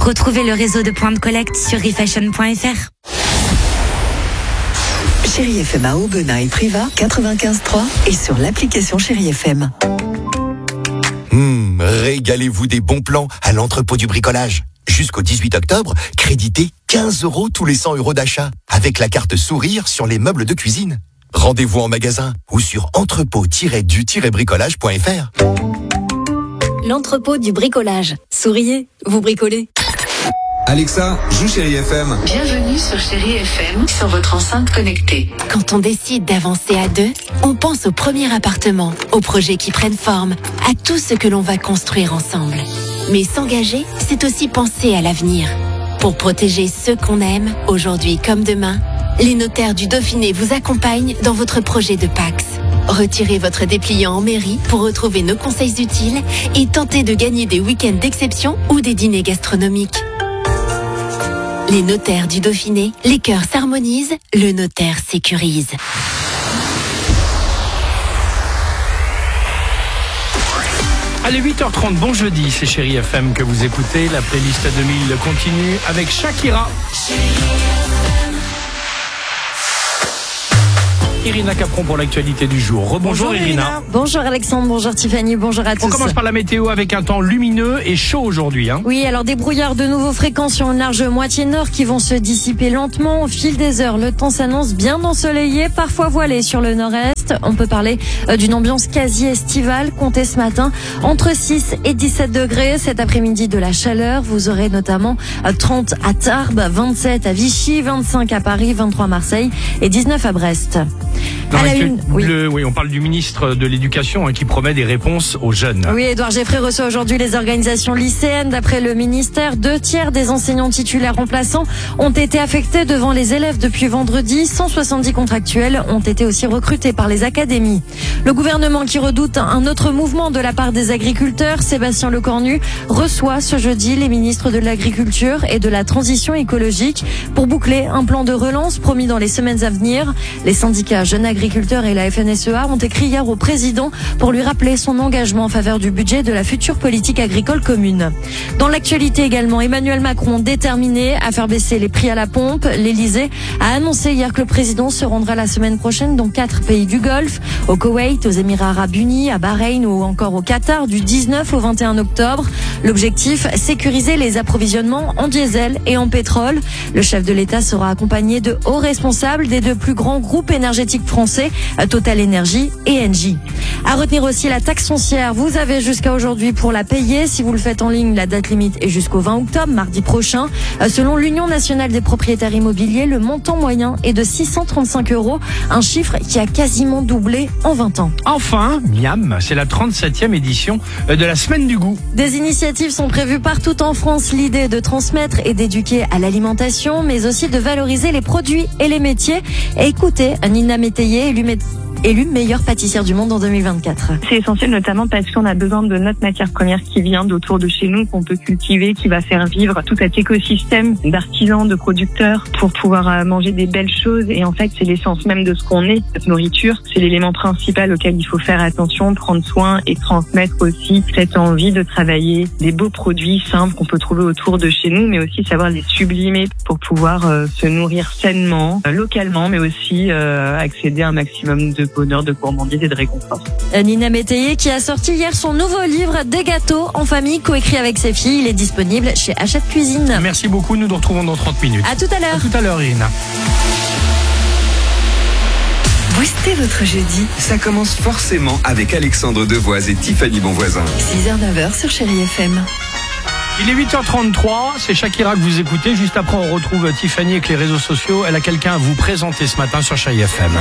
Retrouvez le réseau de points de collecte sur refashion.fr. Chérie FM à Aubenas et Privas, 95.3 et sur l'application Chérie FM. Régalez-vous des bons plans à l'entrepôt du bricolage. Jusqu'au 18 octobre, créditez 15 € tous les 100 € d'achat avec la carte Sourire sur les meubles de cuisine. Rendez-vous en magasin ou sur entrepôt-du-bricolage.fr. L'entrepôt du bricolage. Souriez, vous bricolez. Alexa, joue Chérie FM. Bienvenue sur Chérie FM, sur votre enceinte connectée. Quand on décide d'avancer à deux, on pense au premier appartement, aux projets qui prennent forme, à tout ce que l'on va construire ensemble. Mais s'engager, c'est aussi penser à l'avenir. Pour protéger ceux qu'on aime, aujourd'hui comme demain, les notaires du Dauphiné vous accompagnent dans votre projet de Pacs. Retirez votre dépliant en mairie pour retrouver nos conseils utiles et tentez de gagner des week-ends d'exception ou des dîners gastronomiques. Les notaires du Dauphiné, les cœurs s'harmonisent, le notaire sécurise. Allez, 8h30, bon jeudi, c'est Chérie FM que vous écoutez. La playlist 2000 continue avec Shakira. Irina Capron pour l'actualité du jour. Rebonjour Irina. Bonjour Alexandre, bonjour Tiffany, bonjour à tous. On commence par la météo avec un temps lumineux et chaud aujourd'hui. Oui, alors des brouillards de nouveau fréquents sur une large moitié nord qui vont se dissiper lentement au fil des heures. Le temps s'annonce bien ensoleillé, parfois voilé sur le nord-est. On peut parler d'une ambiance quasi estivale. Comptez ce matin entre 6 et 17 degrés. Cet après-midi de la chaleur. Vous aurez notamment 30 à Tarbes, 27 à Vichy, 25 à Paris, 23 à Marseille et 19 à Brest. Oui, on parle du ministre de l'Éducation qui promet des réponses aux jeunes. Oui, Édouard Geffray reçoit aujourd'hui les organisations lycéennes. D'après le ministère, 2/3 des enseignants titulaires remplaçants ont été affectés devant les élèves depuis vendredi. 170 contractuels ont été aussi recrutés par les académies. Le gouvernement qui redoute un autre mouvement de la part des agriculteurs, Sébastien Lecornu, reçoit ce jeudi les ministres de l'Agriculture et de la Transition écologique pour boucler un plan de relance promis dans les semaines à venir. Les syndicats Jeunes Agriculteurs et la FNSEA ont écrit hier au président pour lui rappeler son engagement en faveur du budget de la future politique agricole commune. Dans l'actualité également, Emmanuel Macron déterminé à faire baisser les prix à la pompe. L'Elysée a annoncé hier que le président se rendra la semaine prochaine dans 4 pays du Golfe, au Koweït, aux Émirats Arabes Unis, à Bahreïn ou encore au Qatar du 19 au 21 octobre. L'objectif, sécuriser les approvisionnements en diesel et en pétrole. Le chef de l'État sera accompagné de hauts responsables des 2 plus grands groupes énergétiques français, Total Energy et Engie. À retenir aussi la taxe foncière. Vous avez jusqu'à aujourd'hui pour la payer. Si vous le faites en ligne, la date limite est jusqu'au 20 octobre, mardi prochain. Selon l'Union nationale des propriétaires immobiliers, le montant moyen est de 635 €, un chiffre qui a quasiment doublé en 20 ans. Enfin, miam, c'est la 37e édition de la Semaine du goût. Des initiatives sont prévues partout en France. L'idée de transmettre et d'éduquer à l'alimentation, mais aussi de valoriser les produits et les métiers. Et écoutez, Nina Métayer, élue meilleure pâtissière du monde en 2024. C'est essentiel notamment parce qu'on a besoin de notre matière première qui vient d'autour de chez nous, qu'on peut cultiver, qui va faire vivre tout cet écosystème d'artisans, de producteurs pour pouvoir manger des belles choses. Et en fait, c'est l'essence même de ce qu'on est, cette nourriture. C'est l'élément principal auquel il faut faire attention, prendre soin et transmettre aussi cette envie de travailler des beaux produits simples qu'on peut trouver autour de chez nous, mais aussi savoir les sublimer pour pouvoir se nourrir sainement, localement, mais aussi accéder à un maximum de bonheur, de gourmandise et de réconfort. Nina Métayer qui a sorti hier son nouveau livre Des gâteaux en famille, coécrit avec ses filles. Il est disponible chez Hachette Cuisine. Merci beaucoup, nous nous retrouvons dans 30 minutes. À tout à l'heure. À tout à l'heure, Irina. Boostez votre jeudi. Ça commence forcément avec Alexandre Devoise et Tiffany Bonvoisin. 6h-9h sur Chérie FM. Il est 8h33, c'est Shakira que vous écoutez. Juste après, on retrouve Tiffany avec les réseaux sociaux. Elle a quelqu'un à vous présenter ce matin sur Chérie FM.